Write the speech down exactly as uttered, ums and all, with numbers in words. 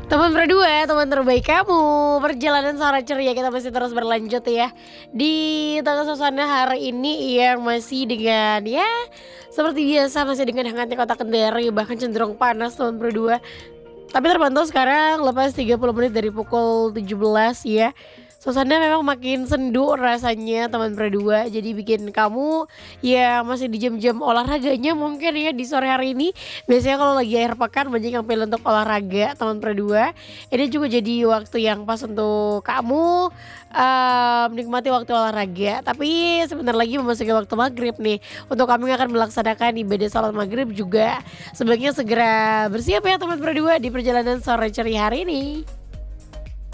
Teman berdua, teman terbaik kamu. Perjalanan sore ceria kita masih terus berlanjut ya. Di tengah suasana hari ini yang masih dengan ya seperti biasa masih dengan hangatnya kota Kendari bahkan cenderung panas teman berdua. Tapi terpantau sekarang lepas tiga puluh menit dari pukul tujuh belas ya. Suasana memang makin sendu rasanya teman berdua. Jadi bikin kamu ya masih di jam-jam olahraganya mungkin ya di sore hari ini. Biasanya kalau lagi akhir pekan banyak yang pilih untuk olahraga teman berdua. Ini juga jadi waktu yang pas untuk kamu eh, menikmati waktu olahraga. Tapi sebentar lagi memasuki waktu maghrib nih. Untuk kami yang akan melaksanakan ibadah salat maghrib juga sebaiknya segera bersiap ya teman berdua di perjalanan sore ceria hari ini.